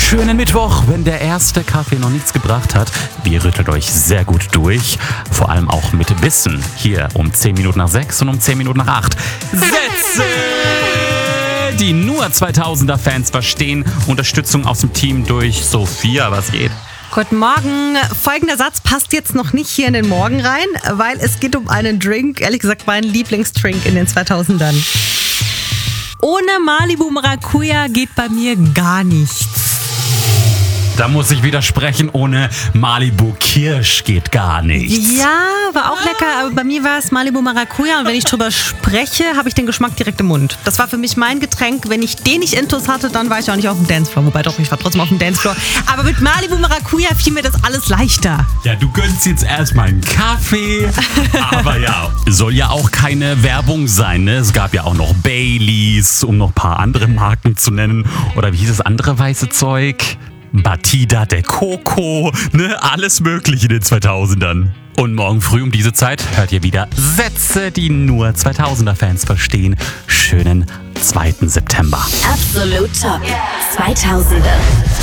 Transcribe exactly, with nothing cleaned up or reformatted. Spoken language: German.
Schönen Mittwoch, wenn der erste Kaffee noch nichts gebracht hat. Wir rüttelt euch sehr gut durch, vor allem auch mit Wissen. Hier um zehn Minuten nach sechs und um zehn Minuten nach acht. Sätze, die nur zweitausender-Fans verstehen. Unterstützung aus dem Team durch Sophia, was geht? Guten Morgen. Folgender Satz passt jetzt noch nicht hier in den Morgen rein, weil es geht um einen Drink, ehrlich gesagt mein Lieblingsdrink in den zweitausendern. Ohne Malibu Maracuja geht bei mir gar nichts. Da muss ich widersprechen, ohne Malibu Kirsch geht gar nichts. Ja, war auch lecker, aber bei mir war es Malibu Maracuja und wenn ich drüber spreche, habe ich den Geschmack direkt im Mund. Das war für mich mein Getränk. Wenn ich den nicht intus hatte, dann war ich auch nicht auf dem Dancefloor. Wobei doch, ich war trotzdem auf dem Dancefloor. Aber mit Malibu Maracuja fiel mir das alles leichter. Ja, du gönnst jetzt erstmal einen Kaffee. Aber ja, soll ja auch keine Werbung sein, ne? Es gab ja auch noch Baileys, um noch ein paar andere Marken zu nennen. Oder wie hieß das andere weiße Zeug? Batida de Coco, ne, alles mögliche in den zweitausendern. Und morgen früh um diese Zeit hört ihr wieder Sätze, die nur zweitausender-Fans verstehen. Schönen zweiten September. Absolut Top zweitausender.